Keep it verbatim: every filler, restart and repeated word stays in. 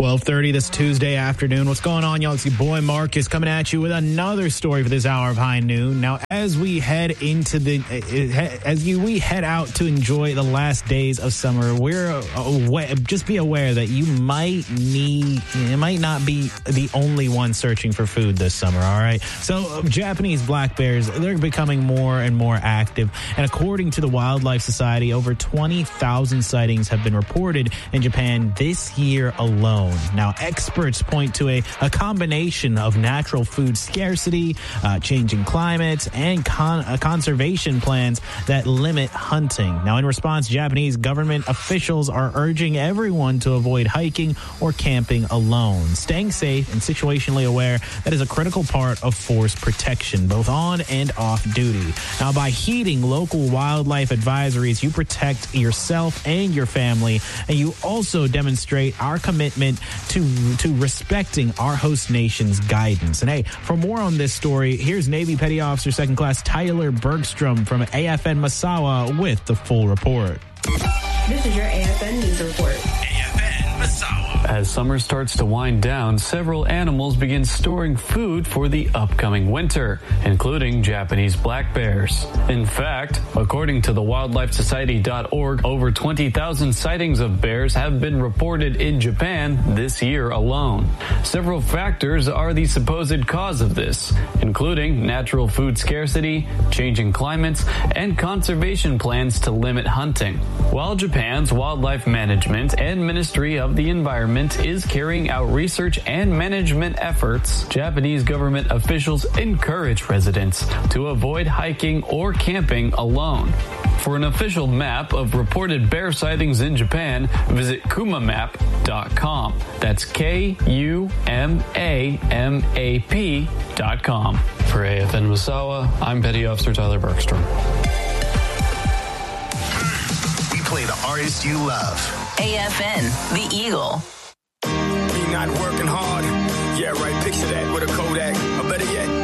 twelve thirty this Tuesday afternoon. What's going on, y'all? It's your boy Marcus coming at you with another story for this hour of High Noon. Now, as we head into the, as you, we head out to enjoy the last days of summer, we're aware, just be aware that you might need, it might not be the only one searching for food this summer, all right? So, Japanese black bears, they're becoming more and more active. And according to the Wildlife Society, over twenty thousand sightings have been reported in Japan this year alone. Now, experts point to a, a combination of natural food scarcity, uh, changing climates, and con- uh, conservation plans that limit hunting. Now, in response, Japanese government officials are urging everyone to avoid hiking or camping alone. Staying safe and situationally aware, that is a critical part of forest protection, both on and off duty. Now, by heeding local wildlife advisories, you protect yourself and your family, and you also demonstrate our commitment to to respecting our host nation's guidance. And hey, for more on this story, here's Navy Petty Officer Second Class Tyler Bergstrom from A F N Misawa with the full report. This is your A F N News Report. A F N Misawa. As summer starts to wind down, several animals begin storing food for the upcoming winter, including Japanese black bears. In fact, according to the wildlife society dot org, over twenty thousand sightings of bears have been reported in Japan this year alone. Several factors are the supposed cause of this, including natural food scarcity, changing climates, and conservation plans to limit hunting. While Japan's Wildlife Management and Ministry of the Environment is carrying out research and management efforts, Japanese government officials encourage residents to avoid hiking or camping alone. For an official map of reported bear sightings in Japan, visit kuma map dot com. That's K U M A M A P dot com. For A F N Misawa, I'm Petty Officer Tyler Bergstrom. We play the artists you love. A F N, The Eagle. Not working hard. Yeah, right. Picture that with a Kodak. Or better yet,